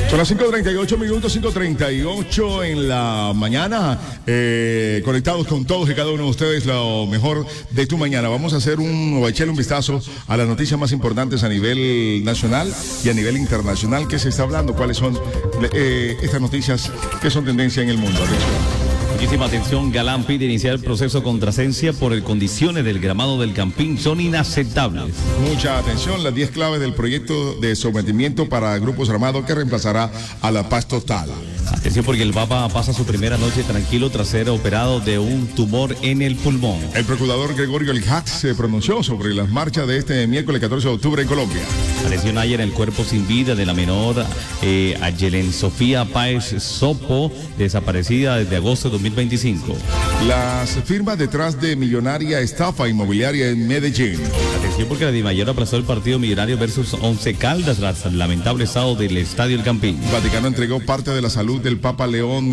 Son las 5:38 minutos, 5:38 en la mañana, conectados con todos y cada uno de ustedes, lo mejor de tu mañana. Vamos a echarle un vistazo a las noticias más importantes a nivel nacional y a nivel internacional que se está hablando, cuáles son estas noticias que son tendencia en el mundo. Atención. Muchísima atención. Galán pide iniciar el proceso contra Sensia por el condiciones del gramado del Campín son inaceptables. Mucha atención, las 10 claves del proyecto de sometimiento para grupos armados que reemplazará a la paz total. Atención porque el Papa pasa su primera noche tranquilo tras ser operado de un tumor en el pulmón. El procurador Gregorio Elhat se pronunció sobre las marchas de este miércoles 14 de octubre en Colombia. Atención, ayer el cuerpo sin vida de la menor Ayelen Sofía Páez Sopo, desaparecida desde agosto de 2025. Las firmas detrás de millonaria estafa inmobiliaria en Medellín. Atención porque la Dimayor aplazó el partido Millonario versus Once Caldas tras el lamentable estado del Estadio El Campín. Vaticano entregó parte de la salud del Papa León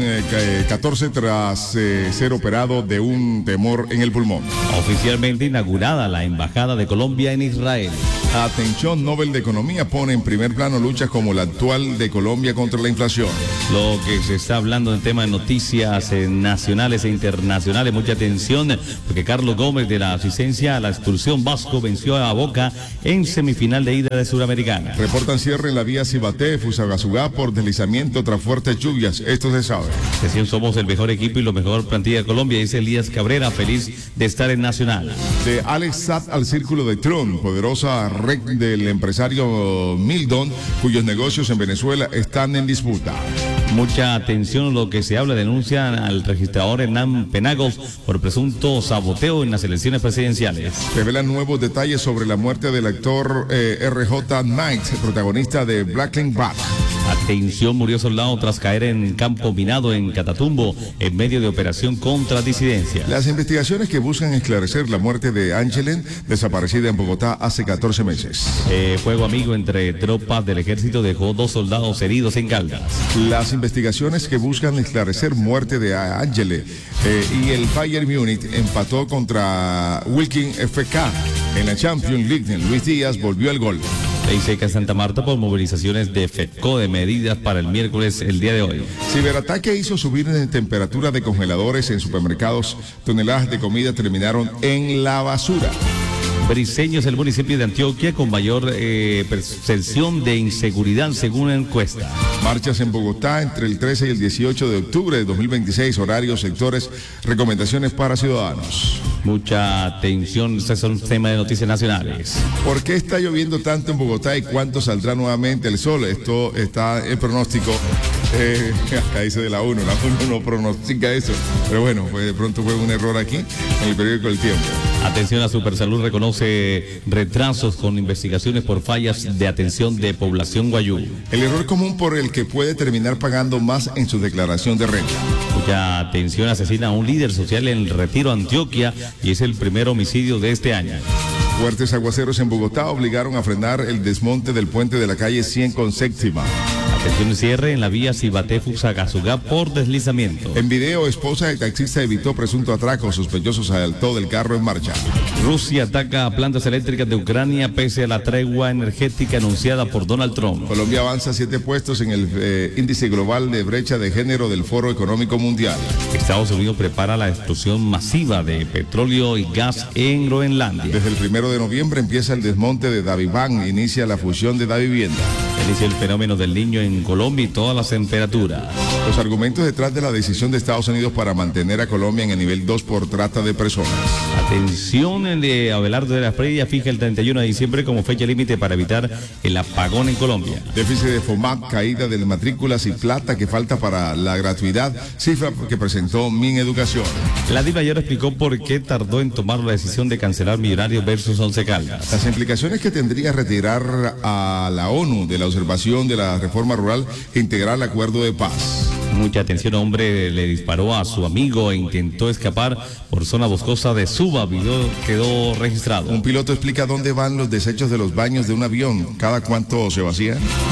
XIV tras ser operado de un tumor en el pulmón. Oficialmente inaugurada la Embajada de Colombia en Israel. Atención, Nobel de Economía pone en primer plano luchas como la actual de Colombia contra la inflación. Lo que se está hablando en tema de noticias nacionales e internacionales, mucha atención, porque Carlos Gómez de la asistencia a la expulsión Vasco venció a Boca en semifinal de ida de Suramericana. Reportan cierre en la vía Cibaté, Fusagasugá por deslizamiento tras fuertes lluvias. Esto se sabe. Decían, somos el mejor equipo y la mejor plantilla de Colombia, dice Elías Cabrera, feliz de estar en Nacional. De Alex Saab al círculo de Trump, poderosa red del empresario Mildon, cuyos negocios en Venezuela están en disputa. Mucha atención lo que se habla, denuncian al registrador Hernán Penagos por presunto saboteo en las elecciones presidenciales. Revelan nuevos detalles sobre la muerte del actor R.J. Knight, protagonista de Blackling Back. Atención, murió soldado tras caer en campo minado en Catatumbo en medio de operación contra disidencia. Las investigaciones que buscan esclarecer la muerte de Angelen, desaparecida en Bogotá hace 14 meses. Fuego amigo entre tropas del ejército dejó 2 soldados heridos en Caldas. Las investigaciones que buscan esclarecer muerte de Angelen y el Bayern Múnich empató contra Wilkin FK en la Champions League. Luis Díaz volvió al gol. Ley seca en Santa Marta por movilizaciones de FEDCO de medidas para el miércoles, el día de hoy. Ciberataque hizo subir en temperatura de congeladores en supermercados. Toneladas de comida terminaron en la basura. Briceño es el municipio de Antioquia con mayor percepción de inseguridad según una encuesta. Marchas en Bogotá entre el 13 y el 18 de octubre de 2026, horarios, sectores, recomendaciones para ciudadanos. Mucha atención, este es un tema de noticias nacionales. ¿Por qué está lloviendo tanto en Bogotá y cuándo saldrá nuevamente el sol? Esto está en pronóstico. Acá dice de la 1 no pronostica eso. Pero bueno, pues de pronto fue un error aquí en el periódico El Tiempo. Atención, a Supersalud reconoce retrasos con investigaciones por fallas de atención de población guayú. El error común por el que puede terminar pagando más en su declaración de renta. Mucha atención, asesina a un líder social en el Retiro, Antioquia, y es el primer homicidio de este año. Fuertes aguaceros en Bogotá obligaron a frenar el desmonte del puente de la calle 100 con Séptima. Atención, cierre en la vía Cibaté Fusagasugá por deslizamiento. En video, esposa del taxista evitó presunto atraco. Sospechosos saltó del carro en marcha. Rusia ataca a plantas eléctricas de Ucrania pese a la tregua energética anunciada por Donald Trump. Colombia avanza 7 puestos en el índice global de brecha de género del Foro Económico Mundial. Estados Unidos prepara la explosión masiva de petróleo y gas en Groenlandia. Desde el 1 de noviembre empieza el desmonte de Daviván, inicia la fusión de Davivienda. Inicia el fenómeno del Niño en Colombia y todas las temperaturas. Los argumentos detrás de la decisión de Estados Unidos para mantener a Colombia en el nivel 2 por trata de personas. Atención, el de Abelardo de la Espriella fija el 31 de diciembre como fecha límite para evitar el apagón en Colombia. Déficit de FOMAC, caída de matrículas y plata que falta para la gratuidad, cifra que presentó Mineducación. La Dimayor explicó por qué tardó en tomar la decisión de cancelar Millonarios versus Once Caldas. Las implicaciones que tendría retirar a la ONU de la observación de la reforma rural e integrar el acuerdo de paz. Mucha atención, hombre le disparó a su amigo e intentó escapar por zona boscosa de Suba. Video quedó registrado. Un piloto explica dónde van los desechos de los baños de un avión, cada cuánto se vacían.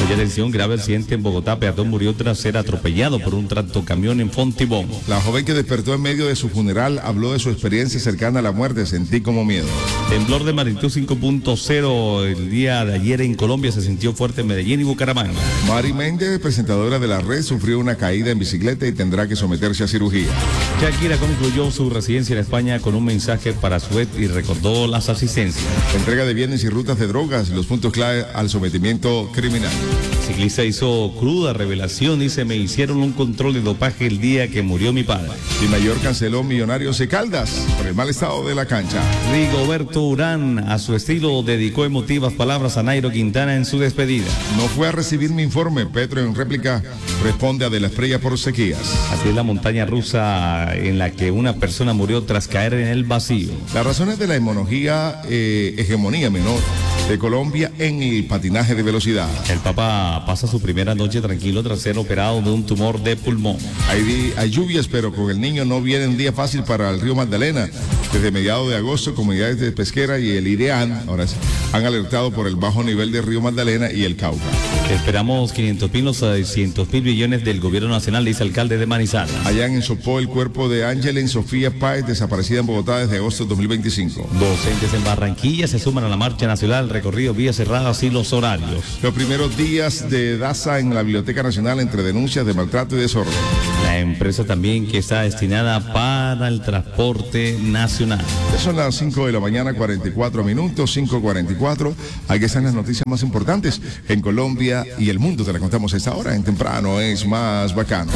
Mucha atención, grave accidente en Bogotá. Peatón murió tras ser atropellado por un tractocamión en Fontibón. La joven que despertó en medio de su funeral habló de su experiencia cercana a la muerte. Sentí como miedo. Temblor de magnitud 5.0 el día de ayer en Colombia. Se sintió fuerte en Medellín y Bucaramanga. Mari Méndez, presentadora de La Red, sufrió una caída en bicicleta y tendrá que someterse a cirugía. Shakira concluyó su residencia en España con un mensaje para su ex y recordó las asistencias. Entrega de bienes y rutas de drogas, los puntos clave al sometimiento criminal. El ciclista hizo cruda revelación, dice: me hicieron un control de dopaje el día que murió mi padre. Y Mayor canceló Millonarios de Caldas por el mal estado de la cancha. Rigoberto Urán, a su estilo, dedicó emotivas palabras a Nairo Quintana en su despedida. No fue a recibir mi informe. Petro en réplica responde a De la Espriella por sequías. Así es la montaña rusa en la que una persona murió tras caer en el vacío. Las razones de la hegemonía menor de Colombia en el patinaje de velocidad. El Papa pasa su primera noche tranquilo tras ser operado de un tumor de pulmón. Hay lluvias, pero con el niño no viene un día fácil para el río Magdalena. Desde mediados de agosto, comunidades de pesquera y el IDEAN han alertado por el bajo nivel del río Magdalena y el Cauca. Esperamos 500.000 o 600.000 millones del gobierno nacional, dice el alcalde de Manizales. Allá en Sopó, el cuerpo de Ángela Sofía Páez, desaparecida en Bogotá desde agosto de 2025. Docentes en Barranquilla se suman a la marcha nacional, recorrido vías cerradas y los horarios. Los primeros días de DASA en la Biblioteca Nacional entre denuncias de maltrato y desorden. La empresa también que está destinada para el transporte nacional. Ya son las 5 de la mañana, 44 minutos, 5:44. Aquí están las noticias más importantes en Colombia y el mundo. Te las contamos a esta hora. En Temprano es más bacano.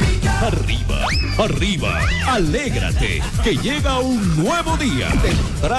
Arriba, arriba, alégrate, que llega un nuevo día. Temprano.